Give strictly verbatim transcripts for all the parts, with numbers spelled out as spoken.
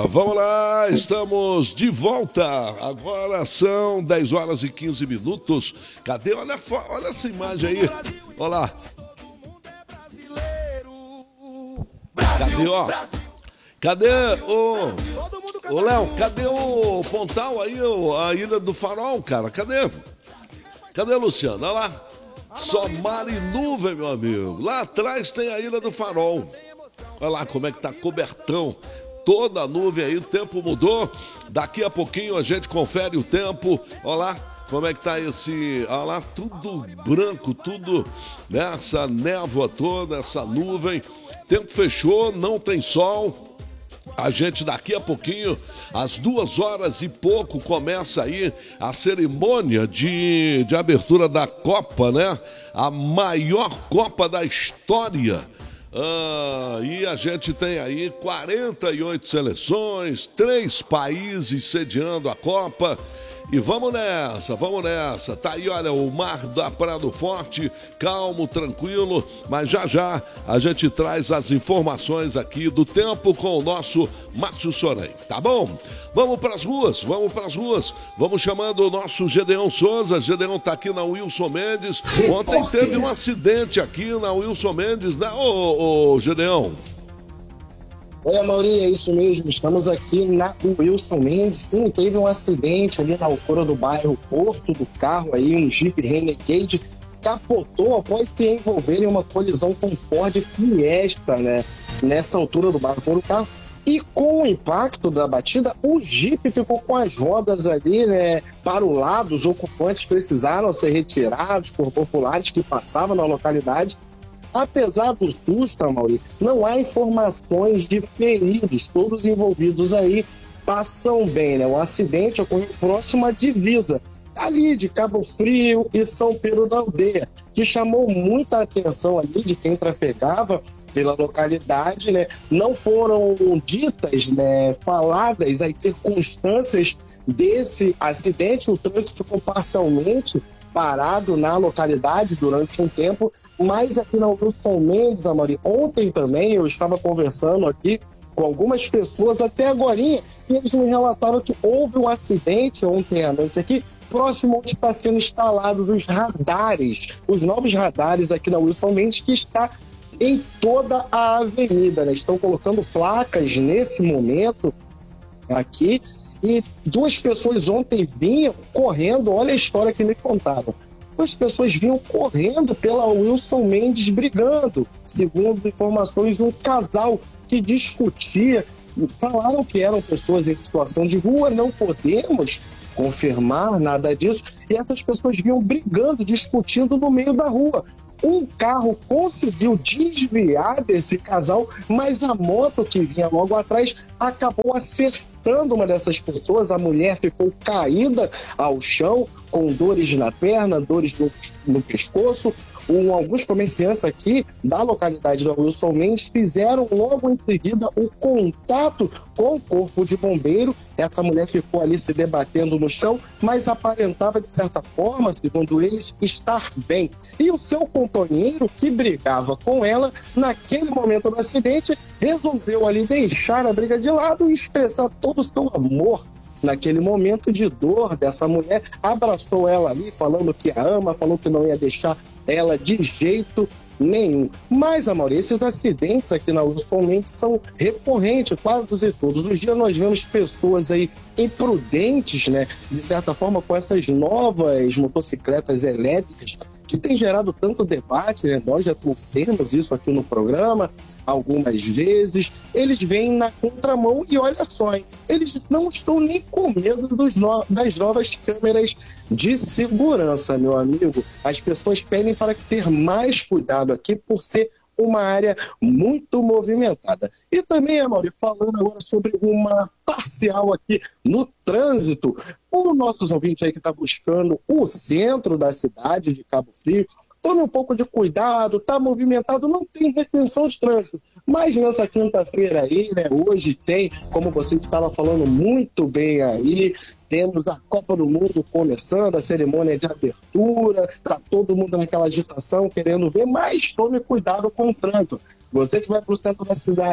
vamos lá, estamos de volta. Agora são dez horas e quinze minutos. Cadê? Olha, olha essa imagem aí. Olha lá. Cadê, ó? Cadê o... Ô, Léo, cadê o Pontal aí, a Ilha do Farol, cara? Cadê? Cadê, Luciano? Olha lá. Só mar e nuvem, meu amigo. Lá atrás tem a Ilha do Farol. Olha lá como é que tá cobertão. Toda a nuvem aí, o tempo mudou. Daqui a pouquinho a gente confere o tempo. Olha lá como é que tá esse... Olha lá, tudo branco, tudo... Né? Essa névoa toda, essa nuvem. Tempo fechou, não tem sol. A gente daqui a pouquinho, às duas horas e pouco, começa aí a cerimônia de, de abertura da Copa, né? A maior Copa da história. Ah, e a gente tem aí quarenta e oito seleções, três países sediando a Copa. E vamos nessa, vamos nessa. Tá aí, olha, o mar da Prado Forte, calmo, tranquilo, mas já já a gente traz as informações aqui do tempo com o nosso Márcio Sorém, tá bom? Vamos pras ruas, vamos pras ruas. Vamos chamando o nosso Gedeão Souza. Gedeão tá aqui na Wilson Mendes. Ontem teve um acidente aqui na Wilson Mendes, né, ô, ô Gedeão? Oi, Amaury, é isso mesmo, estamos aqui na Wilson Mendes. Sim, teve um acidente ali na altura do bairro Porto do Carro, aí um Jeep Renegade capotou após se envolver em uma colisão com Ford Fiesta, né, nessa altura do bairro Porto do Carro. E com o impacto da batida, o Jeep ficou com as rodas ali, né, para o lado. Os ocupantes precisaram ser retirados por populares que passavam na localidade. Apesar do susto, Amaury, não há informações de feridos. Todos os envolvidos aí passam bem, né? Um acidente ocorreu próximo à divisa, ali de Cabo Frio e São Pedro da Aldeia, que chamou muita atenção ali de quem trafegava pela localidade, né? Não foram ditas, né, faladas as circunstâncias desse acidente. O trânsito ficou parcialmente parado na localidade durante um tempo, mas aqui na Wilson Mendes, Amaury, ontem também eu estava conversando aqui com algumas pessoas até agorinha, e eles me relataram que houve um acidente ontem à noite aqui, próximo onde está sendo instalados os radares, os novos radares aqui na Wilson Mendes, que está em toda a avenida, né? Estão colocando placas nesse momento aqui. E duas pessoas ontem vinham correndo, olha a história que me contaram. Duas pessoas vinham correndo pela Wilson Mendes brigando. Segundo informações, um casal que discutia, falaram que eram pessoas em situação de rua, não podemos confirmar nada disso. E essas pessoas vinham brigando, discutindo no meio da rua. Um carro conseguiu desviar desse casal, mas a moto que vinha logo atrás acabou acertando uma dessas pessoas. A mulher ficou caída ao chão, com dores na perna, dores no, no pescoço. Um, alguns comerciantes aqui da localidade da Wilson Mendes fizeram logo em seguida o contato com o corpo de bombeiro. Essa mulher ficou ali se debatendo no chão, mas aparentava de certa forma, segundo eles, estar bem. E o seu companheiro, que brigava com ela, naquele momento do acidente, resolveu ali deixar a briga de lado e expressar todo o seu amor naquele momento de dor dessa mulher. Abraçou ela ali, falando que a ama, falou que não ia deixar ela de jeito nenhum. Mas, Amaury, esses acidentes aqui na Wilson Mendes são recorrentes, quase todos os dias nós vemos pessoas aí imprudentes, né, de certa forma, com essas novas motocicletas elétricas que tem gerado tanto debate, né? Nós já trouxemos isso aqui no programa algumas vezes. Eles vêm na contramão e olha só, hein? Eles não estão nem com medo dos no... das novas câmeras de segurança, meu amigo. As pessoas pedem para ter mais cuidado aqui por ser uma área muito movimentada. E também, Amaury, falando agora sobre uma parcial aqui no trânsito, o nossos ouvintes aí que está buscando o centro da cidade de Cabo Frio, tome um pouco de cuidado, tá movimentado, não tem retenção de trânsito. Mas nessa quinta-feira aí, né, hoje tem, como você estava falando muito bem aí, temos a Copa do Mundo começando, a cerimônia de abertura, está todo mundo naquela agitação, querendo ver, mas tome cuidado com o trânsito. Você que vai para o centro da cidade,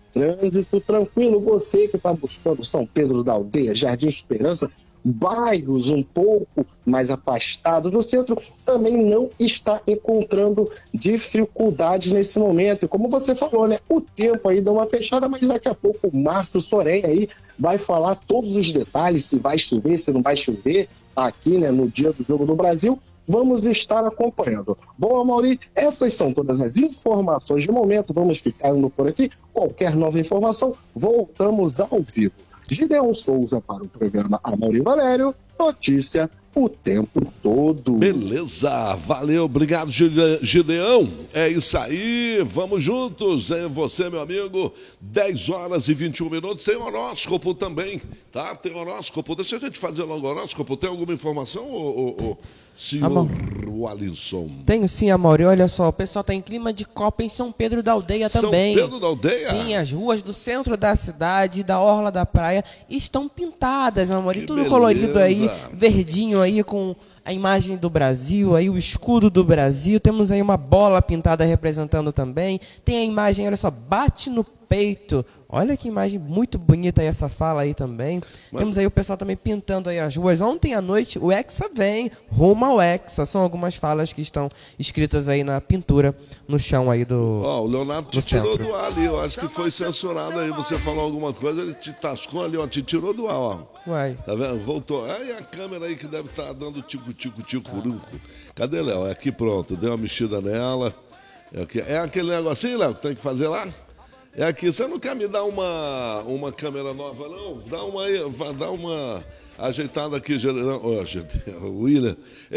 trânsito tranquilo. Você que está buscando São Pedro da Aldeia, Jardim Esperança, bairros um pouco mais afastados do centro, também não está encontrando dificuldades nesse momento. E como você falou, né? O tempo aí dá uma fechada, mas daqui a pouco o Márcio Sorém aí vai falar todos os detalhes, se vai chover, se não vai chover, aqui, né, no dia do Jogo do Brasil. Vamos estar acompanhando. Bom, Amaury, essas são todas as informações de momento. Vamos ficando por aqui. Qualquer nova informação, voltamos ao vivo. Gideon Souza para o programa Amaury Valério. Notícia o tempo todo. Beleza, valeu, obrigado, Gide- Gideão. É isso aí, vamos juntos. É você, meu amigo, dez horas e vinte e um minutos. Tem horóscopo também, tá? Tem horóscopo. Deixa a gente fazer logo o horóscopo. Tem alguma informação, ô, ô, ô, senhor Amor. Alisson? Tenho sim, Amaury. Olha só, o pessoal tá em clima de Copa em São Pedro da Aldeia também. São Pedro da Aldeia? Sim, as ruas do centro da cidade, da orla da praia, estão pintadas, Amaury. Que Tudo beleza. colorido aí, verdinho aí, com a imagem do Brasil, aí o escudo do Brasil. Temos aí uma bola pintada representando também. Tem a imagem, olha só, bate no peito. Olha que imagem muito bonita aí essa fala aí também. Mas... Temos aí o pessoal também pintando aí as ruas. Ontem à noite o Hexa vem, rumo ao Hexa. São algumas falas que estão escritas aí na pintura, no chão aí do Ó, o Leonardo te do tirou centro. do ar ali. Eu acho que foi censurado aí. Você falou alguma coisa, ele te tascou ali, ó, te tirou do ar, ó. Uai. Tá vendo? Voltou. Aí a câmera aí que deve estar dando tico-tico-tico-ruco. Cadê, Léo? É aqui, pronto. Deu uma mexida nela. É, aqui. É aquele negocinho, Léo, que tem que fazer lá? É aqui. Você não quer me dar uma, uma câmera nova, não? Dá uma aí, vai dar uma ajeitada aqui, Gedeão. Ó, Gedeão, William.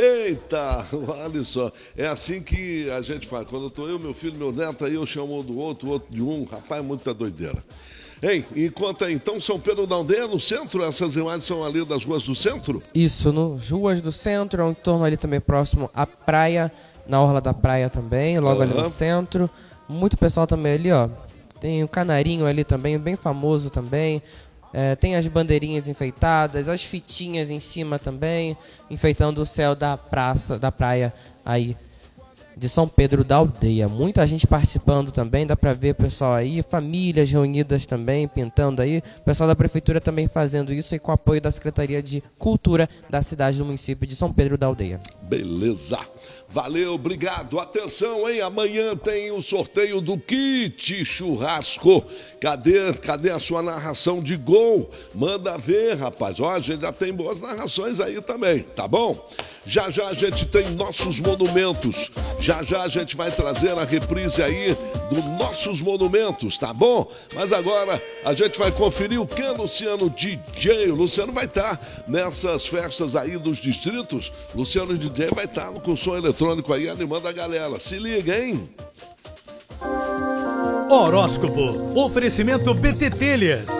Eita, olha só. É assim que a gente faz. Quando eu tô eu, meu filho, meu neto, aí eu chamo um do outro, o outro de um. Rapaz, muita doideira. Hein, enquanto aí, então, São Pedro da Aldeia, no centro, essas imagens são ali das ruas do centro? Isso, nas ruas do centro, em torno ali também próximo à praia, na orla da praia também, logo ali Aham. no centro. Muito pessoal também ali, ó. Tem o Canarinho ali também, bem famoso também. É, tem as bandeirinhas enfeitadas, as fitinhas em cima também, enfeitando o céu da praça, da praia aí de São Pedro da Aldeia. Muita gente participando também, dá pra ver o pessoal aí, famílias reunidas também, pintando aí. O pessoal da prefeitura também fazendo isso e com apoio da Secretaria de Cultura da cidade do município de São Pedro da Aldeia. Beleza. Valeu, obrigado. Atenção, hein? Amanhã tem o sorteio do kit churrasco. Cadê, cadê a sua narração de gol? Manda ver, rapaz. Ó, a gente já tem boas narrações aí também, tá bom? Já já a gente tem nossos monumentos. Já já a gente vai trazer a reprise aí dos nossos monumentos, tá bom? Mas agora a gente vai conferir o que, Luciano D J? O Luciano vai estar nessas festas aí dos distritos. Luciano D J vai estar com som eletrônico aí animando a galera. Se liga, hein? Horóscopo. Oferecimento B T Telhas.